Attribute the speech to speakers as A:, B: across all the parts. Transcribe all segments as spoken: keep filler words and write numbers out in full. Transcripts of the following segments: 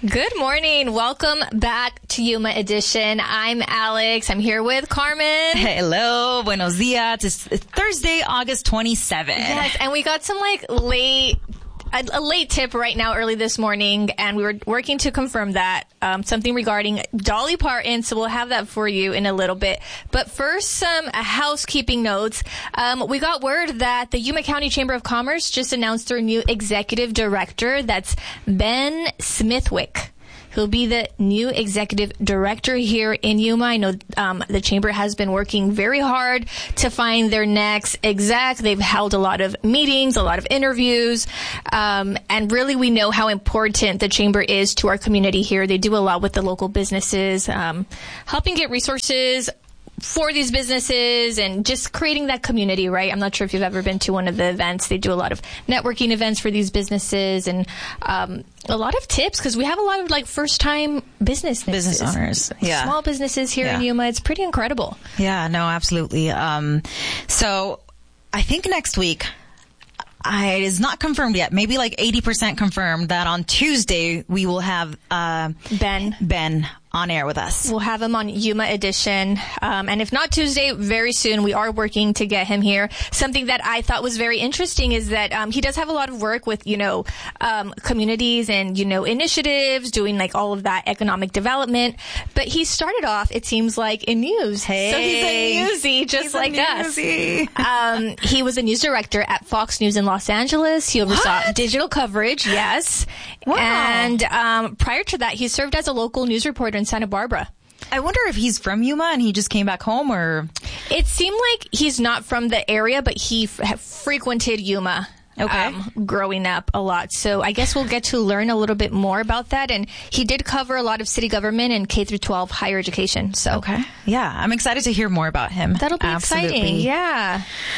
A: Good morning. Welcome back to Yuma Edition. I'm Alex. I'm here with Carmen.
B: Hello. Buenos dias. It's Thursday, August twenty-seventh.
A: Yes, and we got some like late, a, a late tip right now early this morning, and we were working to confirm that, um, something regarding Dolly Parton, so we'll have that for you in a little bit. But first, some uh, housekeeping notes. Um, we got word that the Yuma County Chamber of Commerce just announced their new executive director. That's Ben Smithwick. He'll be the new executive director here in Yuma. I know um, the chamber has been working very hard to find their next exec. They've held a lot of meetings, a lot of interviews, um, and really we know how important the chamber is to our community here. They do a lot with the local businesses, um, helping get resources for these businesses and just creating that community, right? I'm not sure if you've ever been to one of the events. They do a lot of networking events for these businesses and um, a lot of tips because we have a lot of like first-time business
B: business owners, yeah,
A: small businesses here
B: yeah.
A: in Yuma. It's pretty incredible.
B: Yeah, no, absolutely. Um, so I think next week. I, it is not confirmed yet. Maybe like eighty percent confirmed that on Tuesday we will have uh,
A: Ben
B: Ben on air with us.
A: We'll have him on Yuma Edition. Um, and if not Tuesday, very soon, we are working to get him here. Something that I thought was very interesting is that um, he does have a lot of work with, you know, um, communities and, you know, initiatives, doing like all of that economic development. But he started off, it seems like, in news.
B: Hey.
A: So he's a newsie, just
B: he's
A: like us.
B: Newsie.
A: um, he was a news director at Fox News in Los Angeles. He oversaw
B: What?
A: digital coverage, yes.
B: Wow.
A: And um, prior to that, he served as a local news reporter in Santa Barbara.
B: I wonder if he's from Yuma and he just came back home, or
A: it seemed like he's not from the area, but he f- frequented Yuma.
B: Okay.
A: Um, growing up a lot. So I guess we'll get to learn a little bit more about that. And he did cover a lot of city government and K through twelve higher education. So
B: okay. Yeah. I'm excited to hear more about him.
A: That'll be
B: Absolutely.
A: exciting. Yeah.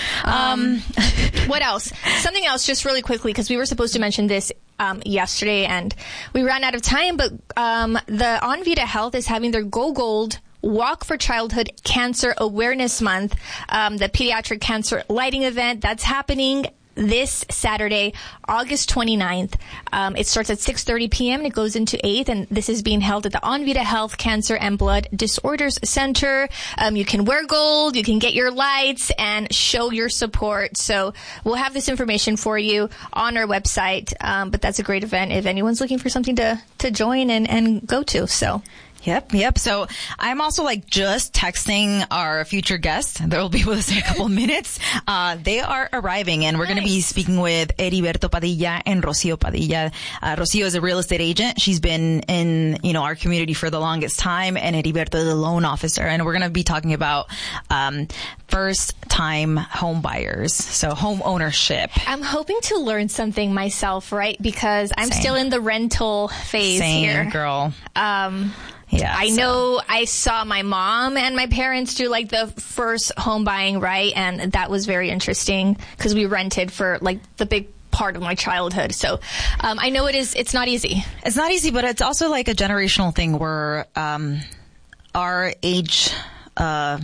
A: Um, what else? Something else just really quickly, because we were supposed to mention this um, yesterday and we ran out of time, but um, the Onvita Health is having their Go Gold Walk for Childhood Cancer Awareness Month, um, the pediatric cancer lighting event that's happening this Saturday, August twenty-ninth. Um, it starts at six thirty p.m. and it goes into eight, and this is being held at the Onvita Health Cancer and Blood Disorders Center. Um, you can wear gold, you can get your lights, and show your support. So we'll have this information for you on our website, um, but that's a great event if anyone's looking for something to, to join and, and go to. So.
B: Yep, yep. So I'm also like just texting our future guests. They'll be with us in a couple minutes. Uh, they are arriving and we're
A: nice.
B: going to be speaking with Heriberto Padilla and Rocio Padilla. Uh, Rocio is a real estate agent. She's been in, you know, our community for the longest time, and Heriberto is a loan officer. And we're going to be talking about, um, first time home buyers. So home ownership.
A: I'm hoping to learn something myself, right? Because I'm
B: Same.
A: still in the rental phase
B: Same,
A: here.
B: girl.
A: Um,
B: Yeah,
A: I
B: so.
A: know I saw my mom and my parents do like the first home buying, right? And that was very interesting because we rented for like the big part of my childhood. So um, I know it is, it's not easy.
B: It's not easy, but it's also like a generational thing where um, our age, uh,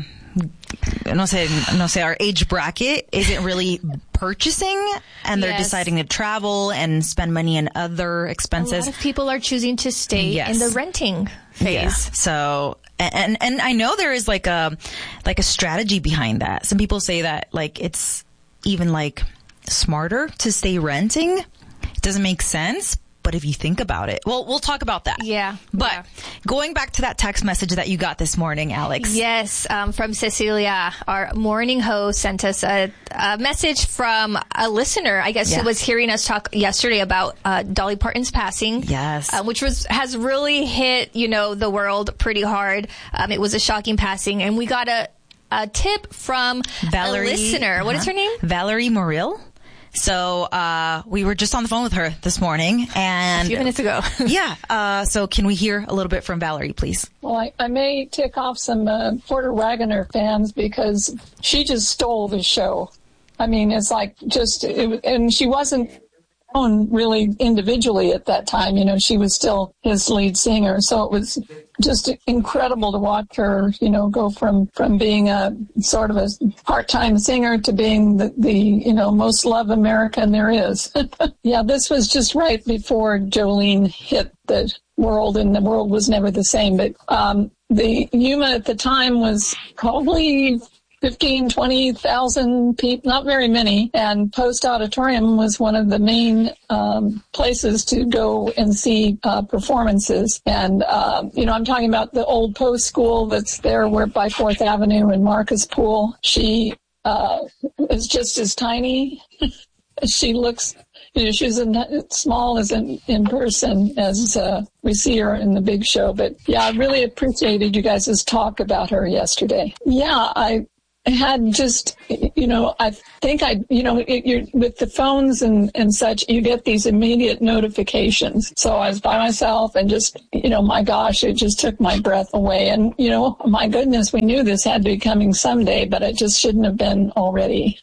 B: no sé, no sé, our age bracket isn't really purchasing, and they're
A: Yes.
B: deciding to travel and spend money on other
A: A
B: expenses.
A: lot of people are choosing to stay
B: Yes.
A: in the renting phase.
B: Yeah. So, and, and I know there is like a, like a strategy behind that. Some people say that like it's even like smarter to stay renting. It doesn't make sense. But if you think about it, well, we'll talk about that.
A: Yeah.
B: But
A: yeah.
B: going back to that text message that you got this morning, Alex.
A: Yes, um, from Cecilia, our morning host, sent us a, a message from a listener, I guess,
B: Yeah.
A: who was hearing us talk yesterday about uh, Dolly Parton's passing.
B: Yes.
A: Uh, which was has really hit, you know, the world pretty hard. Um, it was a shocking passing, and we got a, a tip from
B: Valerie,
A: a listener. What is her name?
B: Valerie Morrill. So, uh, we were just on the phone with her this morning, and
A: A few minutes ago.
B: yeah. Uh, so can we hear a little bit from Valerie, please?
C: Well, I, I may tick off some uh, Porter Wagoner fans because she just stole the show. I mean, it's like just, it, and she wasn't known really individually at that time. You know, she was still his lead singer. So it was just incredible to watch her, you know, go from, from being a sort of a part-time singer to being the, the you know, most loved American there is. Yeah, this was just right before Jolene hit the world, and the world was never the same. But um, the Yuma at the time was probably fifteen, twenty thousand people, not very many. And Post Auditorium was one of the main um, places to go and see uh, performances. And, uh, you know, I'm talking about the old Post School that's there where by Fourth Avenue and Marcus Pool. She uh, is just as tiny. She looks, you know, she's as small as in, in person as uh, we see her in the big show. But yeah, I really appreciated you guys' talk about her yesterday. Yeah, I had just, you know, I think I, you know, it, you're, with the phones and, and such, you get these immediate notifications. So I was by myself and just, you know, my gosh, it just took my breath away. And, you know, my goodness, we knew this had to be coming someday, but it just shouldn't have been already.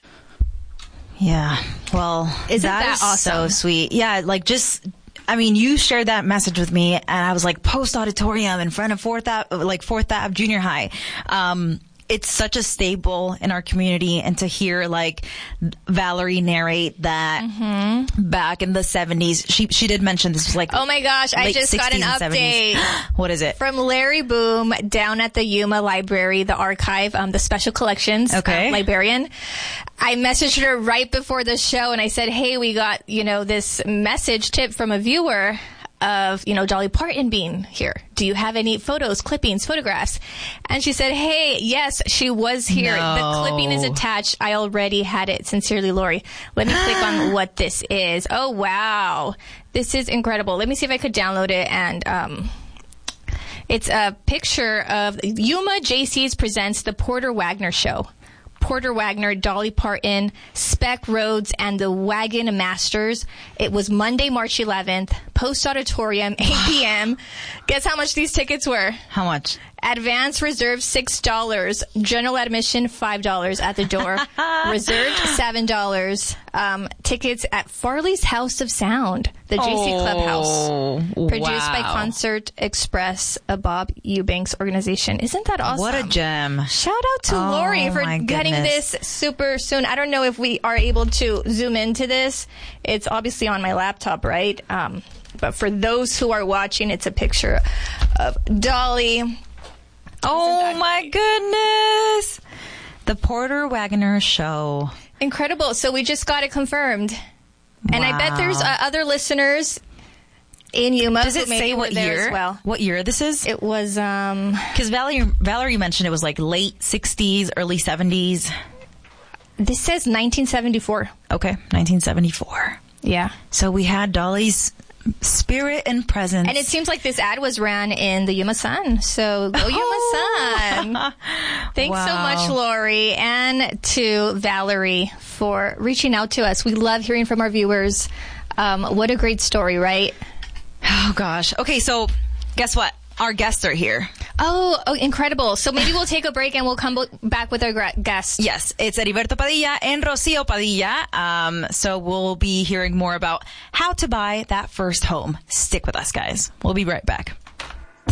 B: Yeah. Well,
A: Isn't
B: that,
A: that
B: is
A: awesome?
B: so sweet. Yeah. Like just, I mean, you shared that message with me and I was like, Post Auditorium in front of Fourth Ave, like Fourth Ave Junior High. Um, it's such a staple in our community, and to hear like Valerie narrate that mm-hmm. back in the seventies, she she did mention this was like
A: oh my gosh, I just got an update.
B: What is it?
A: From Larry Boom down at the Yuma Library, the archive, um, the special collections
B: okay.
A: uh, librarian. I messaged her right before the show and I said, hey, we got, you know, this message tip from a viewer of, you know, Dolly Parton being here. Do you have any photos, clippings, photographs? And she said, hey, yes, she was here.
B: No.
A: The clipping is attached. I already had it. Sincerely, Lori. Let me click on what this is. Oh, wow. This is incredible. Let me see if I could download it. And um, it's a picture of Yuma Jaycees presents the Porter Wagner Show. Porter Wagner, Dolly Parton, Spec Rhodes, and the Wagon Masters. It was Monday, March eleventh, Post Auditorium, eight p.m. Guess how much these tickets were?
B: How much?
A: Advance reserve six dollars. General admission five dollars at the door. Reserved seven dollars. Um, tickets at Farley's House of Sound, the J C
B: oh,
A: Clubhouse. Produced
B: wow.
A: by Concert Express, a Bob Eubanks organization. Isn't that awesome?
B: What a gem.
A: Shout out to
B: oh,
A: Lori for getting this super soon. I don't know if we are able to zoom into this. It's obviously on my laptop, right? Um, but for those who are watching, it's a picture of Dolly.
B: Oh my goodness. The Porter Wagner Show.
A: Incredible. So we just got it confirmed. And
B: wow.
A: I bet there's uh, other listeners in Yuma.
B: Does it say what year?
A: As well.
B: What year this is?
A: It was, um...
B: because Valerie, Valerie mentioned it was like late sixties, early seventies.
A: This says nineteen seventy-four.
B: Okay, nineteen seventy-four.
A: Yeah.
B: So we had Dolly's spirit and presence.
A: And it seems like this ad was ran in the Yuma Sun. So go Yuma
B: oh.
A: Sun. Thanks
B: wow.
A: so much, Lori, and to Valerie for reaching out to us. We love hearing from our viewers. Um, what a great story, right?
B: Oh, gosh. Okay, so guess what? Our guests are here.
A: Oh, oh, incredible. So maybe we'll take a break and we'll come b- back with our gra- guests.
B: Yes, it's Heriberto Padilla and Rocio Padilla. Um, so we'll be hearing more about how to buy that first home. Stick with us, guys. We'll be right back.